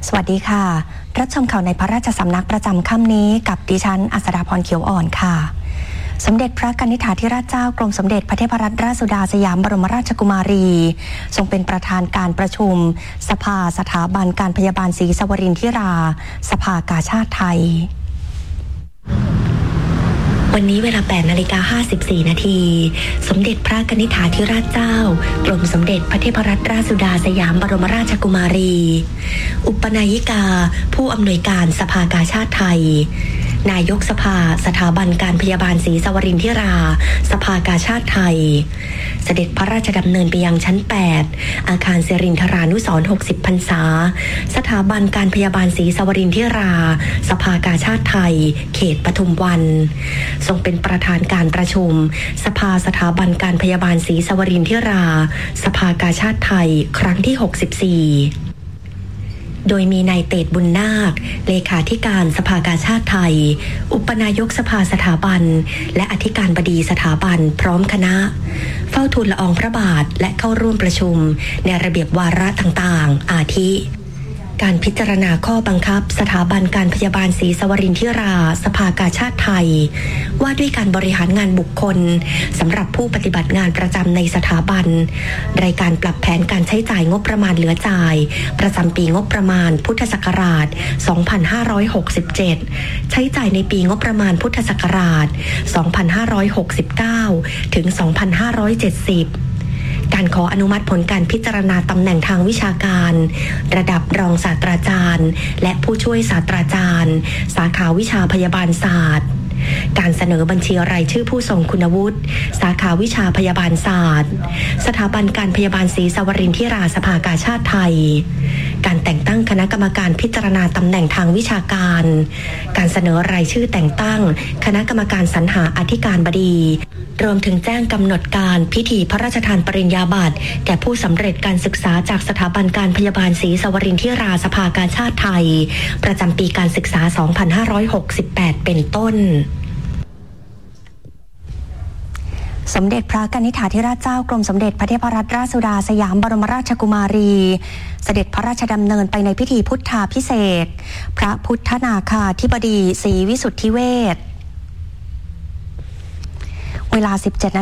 สวัสดีค่ะรับชมข่าวในพระราชสำนักประจำค่ำนี้กับดิฉันอัศดาพรเขียวอ่อนค่ะสมเด็จพระกนิษฐาธิราชเจ้ากรมสมเด็จพระเทพรัตนราชสุดาสยามบรมราชกุมารีทรงเป็นประธานการประชุมสภาสถาบันการพยาบาลศรีสวรินทราสภากาชาดไทยวันนี้เวลา 8:54 นาทีสมเด็จพระกนิษฐาธิราชเจ้ากรมสมเด็จพระเทพรัตนราชสุดาสยามบรมราชกุมารีอุปนายิกาผู้อำนวยการสภากาชาดไทยนายกสภาสถาบันการพยาบาลศรีสวรินทราสภากาชาดไทยเสด็จพระราชดำเนินไปยังชั้น 8 อาคารสิรินทรานุสรณ์ 60 พรรษาสถาบันการพยาบาลศรีสวรินทราสภากาชาดไทยเขตปทุมวันทรงเป็นประธานการประชุมสภาสถาบันการพยาบาลศรีสวรินทราสภากาชาดไทยครั้งที่ 64โดยมีนายเตศบุญนาคเลขาธิการสภากาชาดไทยอุปนายกสภาสถาบันและอธิการบดีสถาบันพร้อมคณะเฝ้าทูลละอองพระบาทและเข้าร่วมประชุมในระเบียบวาระต่างๆอาทิการพิจารณาข้อบังคับสถาบันการพยาบาลศรีสวรินทราสภากาชาดไทยว่าด้วยการบริหารงานบุคคลสำหรับผู้ปฏิบัติงานประจำในสถาบันรายการปรับแผนการใช้จ่ายงบประมาณเหลือจ่ายประจำปีงบประมาณพุทธศักราช 2567 ใช้จ่ายในปีงบประมาณพุทธศักราช 2569 ถึง 2570การขออนุมัติผลการพิจารณาตำแหน่งทางวิชาการระดับรองศาสตราจารย์และผู้ช่วยศาสตราจารย์สาขาวิชาพยาบาลศาสตร์การเสนอบัญชีรายชื่อผู้ทรงคุณวุฒิสาขาวิชาพยาบาลศาสตร์สถาบันการพยาบาลศรีสวรินทราสภากาชาดไทยการแต่งตั้งคณะกรรมการพิจารณาตำแหน่งทางวิชาการการเสนอรายชื่อแต่งตั้งคณะกรรมการสรรหาอธิการบดีรวมถึงแจ้งกำหนดการพิธีพระราชทานปริญญาบัตรแก่ผู้สำเร็จการศึกษาจากสถาบันการพยาบาลศรีสวรินทราสภากาชาดไทยประจำปีการศึกษา 2568 เป็นต้นสมเด็จพระกนิษฐาธิราชเจ้ากรมสมเด็จพระเทพรัตนราชสุดาสยามบรมราชกุมารีเสด็จพระราชดำเนินไปในพิธีพุทธาภิเษกพระพุทธนาคาธิบดีศรีวิสุทธิเวชเวลา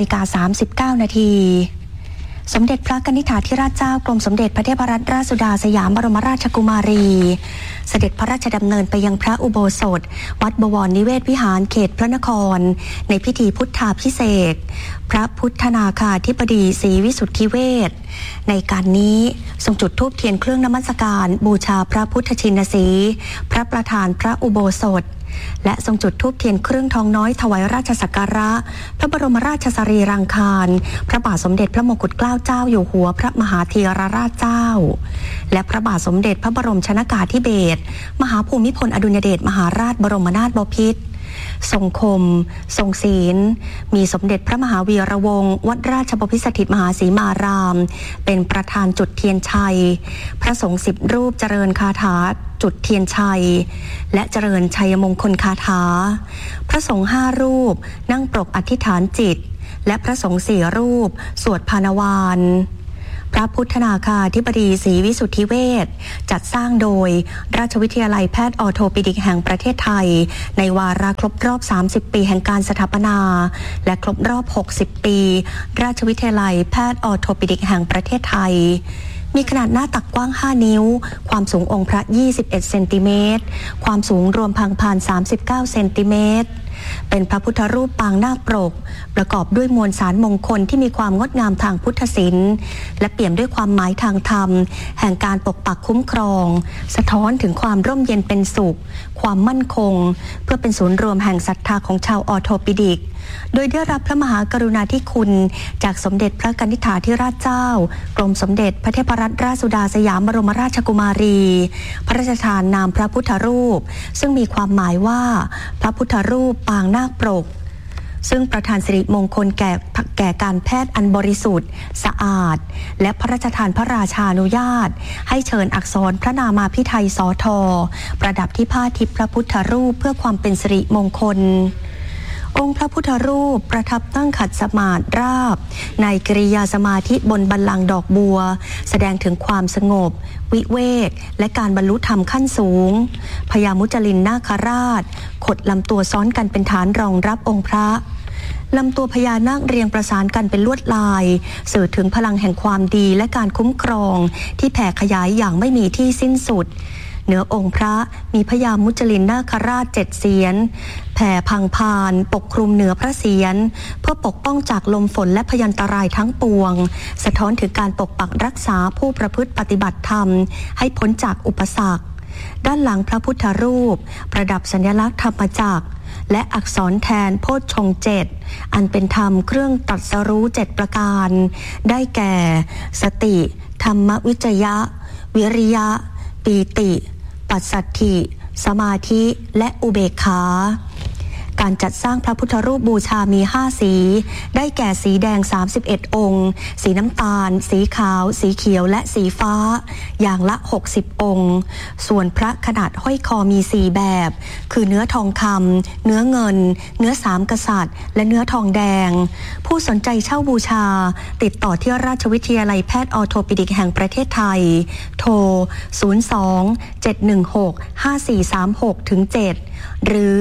17:39 นาทีสมเด็จพระกนิษฐาธิราชเจ้ากรมสมเด็จพระเทพรัตนราชสุดาสยามบรมราชกุมารีเสด็จพระราชดำเนินไปยังพระอุโบสถวัดบวรนิเวศวิหารเขตพระนครในพิธีพุทธาภิเษกพระพุทธนาคาธิบดีศรีวิสุทธิเวชในการนี้ทรงจุดธูปเทียนเครื่องนมัสการบูชาพระพุทธชินสีห์พระประธานพระอุโบสถและทรงจุดธูปเทียนเครื่องทองน้อยถวายราชสักการะพระบรมราชสรีรังคารพระบาทสมเด็จพระมงกุฎเกล้าเจ้าอยู่หัวพระมหาธีรราชเจ้าและพระบาทสมเด็จพระบรมชนกาธิเบศรมหาภูมิพลอดุลยเดชมหาราชบรมนาถบพิตรทรงคมทรงศีลมีสมเด็จพระมหาวีระวงศ์วัดราชบพิตรสถิตมหาสีมารามเป็นประธานจุดเทียนชัยพระสงฆ์10 รูปเจริญคาถาจุดเทียนชัยและเจริญชัยมงคลคาถาพระสงฆ์5 รูปนั่งปรกอธิษฐานจิตและพระสงฆ์4 รูปสวดภานวารพระพุทธนาคาธิบดีศรีวิสุทธิเวชจัดสร้างโดยราชวิทยาลัยแพทย์ออร์โทปิดิกแห่งประเทศไทยในวาระครบรอบ30 ปีแห่งการสถาปนาและครบรอบ60 ปีราชวิทยาลัยแพทย์ออร์โทปิดิกแห่งประเทศไทยมีขนาดหน้าตักกว้าง5 นิ้วความสูงองค์พระ21 เซนติเมตรความสูงรวมพังพาน39 เซนติเมตรเป็นพระพุทธรูปปางนาคปรกประกอบด้วยมวลสารมงคลที่มีความงดงามทางพุทธศิลป์และเปี่ยมด้วยความหมายทางธรรมแห่งการปกปักคุ้มครองสะท้อนถึงความร่มเย็นเป็นสุขความมั่นคงเพื่อเป็นศูนย์รวมแห่งศรัทธาของชาวออร์โทปิดิกโดยได้รับพระมหากรุณาธิคุณจากสมเด็จพระกนิษฐาธิราชเจ้ากรมสมเด็จพระเทพรัตนราชสุดาสยามบรมราชกุมารีพระราชทานนามพระพุทธรูปซึ่งมีความหมายว่าพระพุทธรูปปางนาคปรกซึ่งประทานสิริมงคลแก่การแพทย์อันบริสุทธิ์สะอาดและพระราชทานพระราชานุญาตให้เชิญอักษรพระนามาภิไธยสท.ประดับที่ผ้าทิพย์พระพุทธรูปเพื่อความเป็นสิริมงคลองค์พระพุทธรูปประทับตั้งขัดสมาธิราบในกิริยาสมาธิบนบัลลังก์ดอกบัวแสดงถึงความสงบวิเวกและการบรรลุธรรมขั้นสูงพญามุจลินนาคราชขดลำตัวซ้อนกันเป็นฐานรองรับองค์พระลำตัวพญานาคเรียงประสานกันเป็นลวดลายสื่อถึงพลังแห่งความดีและการคุ้มครองที่แผ่ขยายอย่างไม่มีที่สิ้นสุดเหนือองค์พระมีพญามุจลินนาคราช7 เสียรแผ่พังพานปกคลุมเหนือพระเศียรเพื่อปกป้องจากลมฝนและพยันตรายทั้งปวงสะท้อนถึงการปกปักรักษาผู้ประพฤติปฏิบัติธรรมให้พ้นจากอุปสรรคด้านหลังพระพุทธรูปประดับสัญลักษณ์ธรรมจักรและอักษรแทนโพชฌงค์7อันเป็นธรรมเครื่องตรัสรู้7ประการได้แก่สติธรรมวิจยะวิริยะปีติปัสสัทธิสมาธิและอุเบกขาการจัดสร้างพระพุทธรูปบูชามี5 สีได้แก่สีแดง31 องค์สีน้ำตาลสีขาวสีเขียวและสีฟ้าอย่างละ60 องค์ส่วนพระขนาดห้อยคอมี4 แบบคือเนื้อทองคำเนื้อเงินเนื้อ3 กษัตริย์และเนื้อทองแดงผู้สนใจเช่าบูชาติดต่อที่ราชวิทยาลัยแพทย์ออร์โทปิดิกแห่งประเทศไทยโทร02-716-5436-7หรือ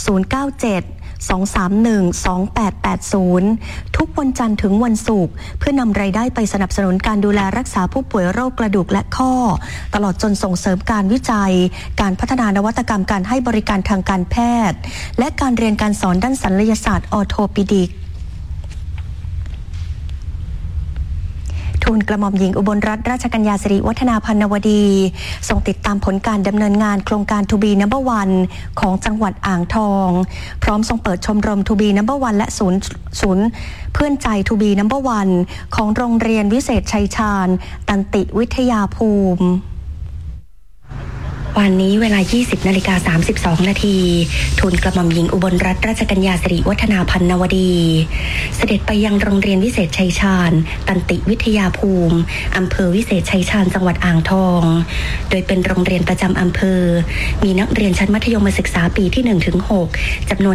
097-231-2880ทุกวันจันทร์ถึงวันศุกร์เพื่อนำรายได้ไปสนับสนุนการดูแลรักษาผู้ป่วยโรคกระดูกและข้อตลอดจนส่งเสริมการวิจัยการพัฒนานวัตกรรมการให้บริการทางการแพทย์และการเรียนการสอนด้านศัลยศาสตร์ออร์โทปิดิกทูลกระหม่อมหญิงอุบลรัตนราชกัญญาสิริวัฒนาพันนวดีทรงติดตามผลการดำเนินงานโครงการ To Be Number One ของจังหวัดอ่างทองพร้อมทรงเปิดชมรม To Be Number One และศูนย์เพื่อนใจ To Be Number One ของโรงเรียนวิเศษชัยชาญตันติวิทยาภูมิวันนี้เวลา 20:32 นาทีทูลกระหม่อมหญิงอุบลรัตนราชกัญญาสิริวัฒนาพันนวดีเสด็จไปยังโรงเรียนวิเศษชัยชาญตันติวิทยาภูมิอำเภอวิเศษชัยชาญจังหวัดอ่างทองโดยเป็นโรงเรียนประจำอำเภอมีนักเรียนชั้นมัธยมศึกษาปีที่ 1-6 จำนวน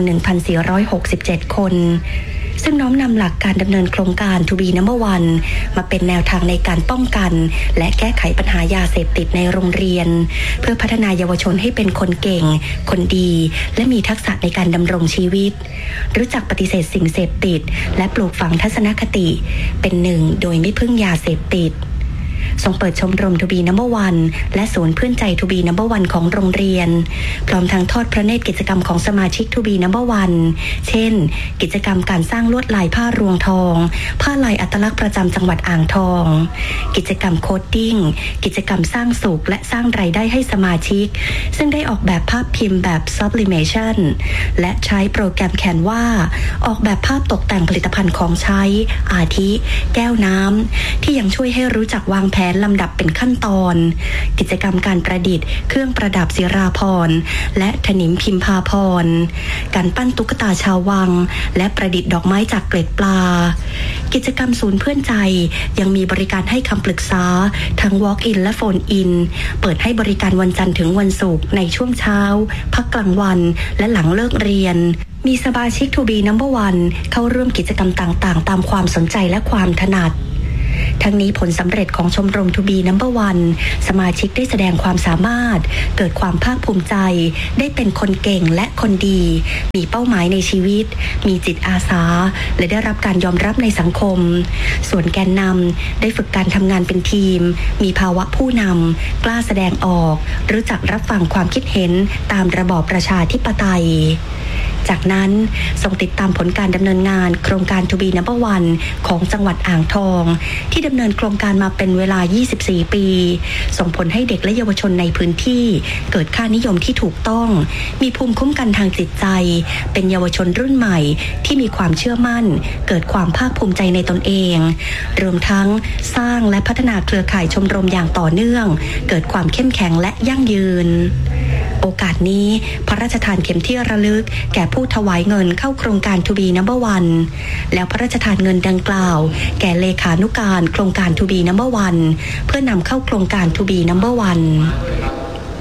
1,467 คนซึ่งน้อมนำหลักการดำเนินโครงการ To Be Number One มาเป็นแนวทางในการป้องกันและแก้ไขปัญหายาเสพติดในโรงเรียนเพื่อพัฒนาเยาวชนให้เป็นคนเก่งคนดีและมีทักษะในการดำรงชีวิตรู้จักปฏิเสธสิ่งเสพติดและปลูกฝังทัศนคติเป็นหนึ่งโดยไม่พึ่งยาเสพติดทรงเปิดชมรม To Be Number One และศูนย์เพื่อนใจ To Be Number One ของโรงเรียนพร้อมทั้งทอดพระเนตรกิจกรรมของสมาชิก To Be Number One เช่นกิจกรรมการสร้างลวดลายผ้ารวงทองผ้าลายอัตลักษณ์ประจำจังหวัดอ่างทองกิจกรรมโคดดิ้งกิจกรรมสร้างสุขและสร้างรายได้ให้สมาชิกซึ่งได้ออกแบบภาพพิมพ์แบบ Sublimation และใช้โปรแกรม Canva ออกแบบภาพตกแต่งผลิตภัณฑ์ของใช้อาทิแก้วน้ำที่ยังช่วยให้รู้จักวางแผนลำดับเป็นขั้นตอนกิจกรรมการประดิษฐ์เครื่องประดับศิราภรณ์และถนิมพิมพาภรณ์การปั้นตุ๊กตาชาววังและประดิษฐ์ดอกไม้จากเกล็ดปลากิจกรรมศูนย์เพื่อนใจยังมีบริการให้คำปรึกษาทั้ง Walk-in และ Phone-in เปิดให้บริการวันจันทร์ถึงวันศุกร์ในช่วงเช้าพักกลางวันและหลังเลิกเรียนมีสมาชิก To Be Number One เข้าร่วมกิจกรรมต่างๆตามความสนใจและความถนัดทั้งนี้ผลสำเร็จของชมรม To Be Number One สมาชิกได้แสดงความสามารถเกิดความภาคภูมิใจได้เป็นคนเก่งและคนดีมีเป้าหมายในชีวิตมีจิตอาสาและได้รับการยอมรับในสังคมส่วนแกนนำได้ฝึกการทำงานเป็นทีมมีภาวะผู้นำกล้าแสดงออกรู้จักรับฟังความคิดเห็นตามระบอบประชาธิปไตยจากนั้นส่งติดตามผลการดำเนินงานโครงการ To Be Number One ของจังหวัดอ่างทองที่ดำเนินโครงการมาเป็นเวลา 24 ปีส่งผลให้เด็กและเยาวชนในพื้นที่เกิดค่านิยมที่ถูกต้องมีภูมิคุ้มกันทางจิตใจเป็นเยาวชนรุ่นใหม่ที่มีความเชื่อมั่นเกิดความภาคภูมิใจในตนเองรวมทั้งสร้างและพัฒนาเครือข่ายชมรมอย่างต่อเนื่องเกิดความเข้มแข็งและยั่งยืนโอกาสนี้พระราชทานเข็มที่ระลึกแก่ผู้ถวายเงินเข้าโครงการ To Be Number One แล้วพระราชทานเงินดังกล่าวแก่เลขานุการโครงการ To Be Number One เพื่อนำเข้าโครงการ To Be Number One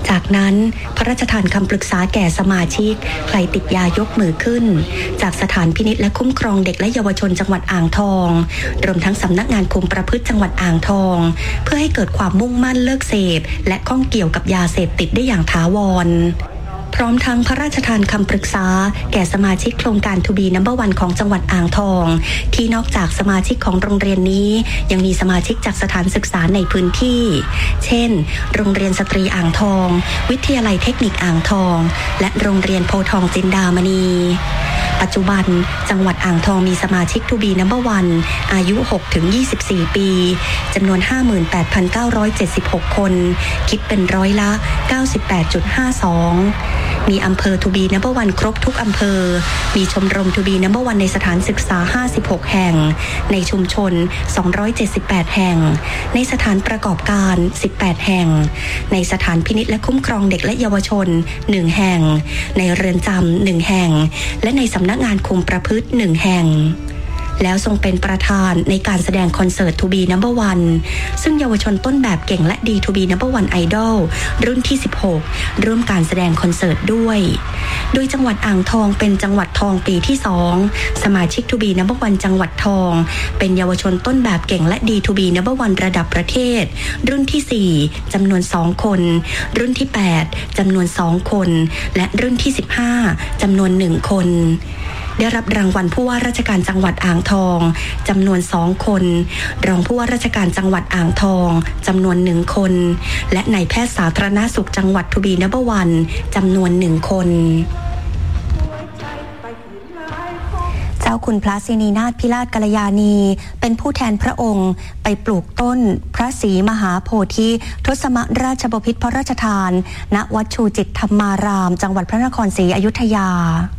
จากนั้นพระราชทานคำปรึกษาแก่สมาชิกใครติดยายกมือขึ้นจากสถานพินิจและคุ้มครองเด็กและเยาวชนจังหวัดอ่างทองรวมทั้งสำนักงานคุมประพฤติจังหวัดอ่างทองเพื่อให้เกิดความมุ่งมั่นเลิกเสพและข้องเกี่ยวกับยาเสพติดได้อย่างถาวรพร้อมทั้งพระราชทานคำปรึกษาแก่สมาชิกโครงการ To Be Number One ของจังหวัดอ่างทองที่นอกจากสมาชิกของโรงเรียนนี้ยังมีสมาชิกจากสถานศึกษาในพื้นที่เช่นโรงเรียนสตรีอ่างทองวิทยาลัยเทคนิคอ่างทองและโรงเรียนโพธิ์ทองจินดามณีปัจจุบันจังหวัดอ่างทองมีสมาชิก To Be Number One อายุ 6-24 ปีจำนวน 58,976 คนคิดเป็นร้อยละ 98.52 มีอำเภอ To Be Number One ครบทุกอำเภอมีชมรม To Be Number One ในสถานศึกษา56แห่งในชุมชน278แห่งในสถานประกอบการ18แห่งในสถานพินิจและคุ้มครองเด็กและเยาวชน1แห่งในเรือนจำ1แห่งและในสำนักงานคุมประพฤติ1แห่งแล้วทรงเป็นประธานในการแสดงคอนเสิร์ต To Be Number One ซึ่งเยาวชนต้นแบบเก่งและดี To Be Number One Idol รุ่นที่16ร่วมการแสดงคอนเสิร์ตด้วยโดยจังหวัดอ่างทองเป็นจังหวัดทองปีที่2สมาชิก To Be Number One จังหวัดทองเป็นเยาวชนต้นแบบเก่งและดี To Be Number One ระดับประเทศรุ่นที่4จำนวน2คนรุ่นที่8จำนวน2คนและรุ่นที่15จำนวน1คนได้รับรางวัลผู้ว่าราชการจังหวัดอ่างทองจำนวน2คนรองผู้ว่าราชการจังหวัดอ่างทองจำนวน1คนและนายแพทย์สาธารณสุขจังหวัด To Be Number One จำนวน1คนเจ้าคุณพระสินีนาถพิราชกัลยาณีเป็นผู้แทนพระองค์ไปปลูกต้นพระศรีมหาโพธิทศมราชบพิตรพระราชทานณวัดชูจิตธรรมารามจังหวัดพระนครศรีอยุธยา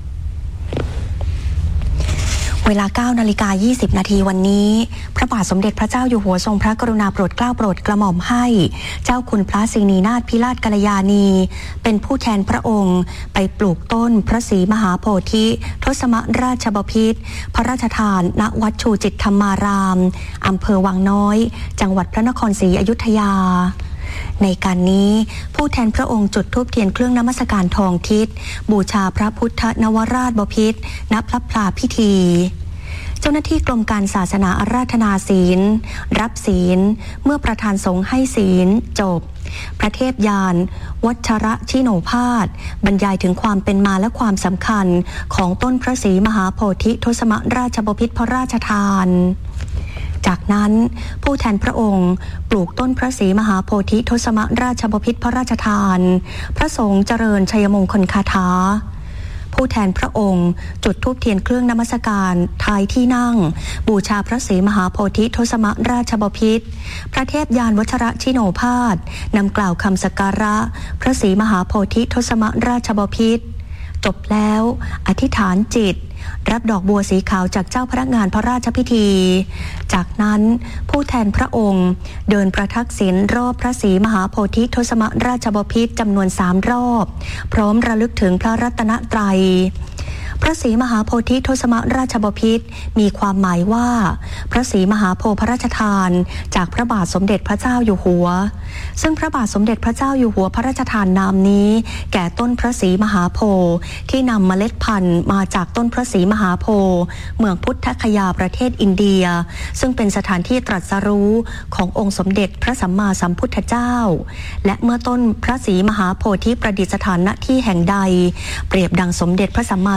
เวลา 9:20 นาทีวันนี้พระบาทสมเด็จพระเจ้าอยู่หัวทรงพระกรุณาโปรดเกล้าโปรดกระหม่อมให้เจ้าคุณพระสินีนาถพิราชกัลยาณีเป็นผู้แทนพระองค์ไปปลูกต้นพระศรีมหาโพธิทศมราชบพิตรพระราชทานณวัดชูจิตธรรมารามอำเภอวังน้อยจังหวัดพระนครศรีอยุธยาในการนี้ผู้แทนพระองค์จุดธูปเทียนเครื่องนมัสการทองทิศบูชาพระพุทธนวราชบพิตรณพระพลาพิธีเจ้าหน้าที่กรมการศาสนาอาราธนาศีลรับศีลเมื่อประธานสงฆ์ให้ศีลจบพระเทพยานวัชระชิโนภาสบรรยายถึงความเป็นมาและความสำคัญของต้นพระศรีมหาโพธิทศมราชบพิตรพระราชทานจากนั้นผู้แทนพระองค์ปลูกต้นพระศรีมหาโพธิทศมราชบพิตรพระราชทานพระสงฆ์เจริญชัยมงคลคาถาผู้แทนพระองค์จุดธูปเทียนเครื่องนมัสการท้ายที่นั่งบูชาพระศรีมหาโพธิทศมราชบพิตรพระเทพยานวัชระชิโนภาสนำกล่าวคำสักการะพระศรีมหาโพธิทศมราชบพิตรจบแล้วอธิษฐานจิตรับดอกบัวสีขาวจากเจ้าพนักงานพระราชพิธีจากนั้นผู้แทนพระองค์เดินประทักษิณรอบพระศรีมหาโพธิทศมราชบพิตรจำนวน3รอบพร้อมระลึกถึงพระรัตนตรัยพระศรีมหาโพธิทศมราชบพิตรมีความหมายว่าพระศรีมหาโพธิ์พระราชทานจากพระบาทสมเด็จพระเจ้าอยู่หัวซึ่งพระบาทสมเด็จพระเจ้าอยู่หัวพระราชทานนามนี้แก่ต้นพระศรีมหาโพธิ์ที่นำเมล็ดพันธุ์มาจากต้นพระศรีมหาโพธิ์เมืองพุทธคยาประเทศอินเดียซึ่งเป็นสถานที่ตรัสรู้ขององค์สมเด็จพระสัมมาสัมพุทธเจ้าและเมื่อต้นพระศรีมหาโพธิ์ที่ประดิษฐานณที่แห่งใดเปรียบดังสมเด็จพระสัมมา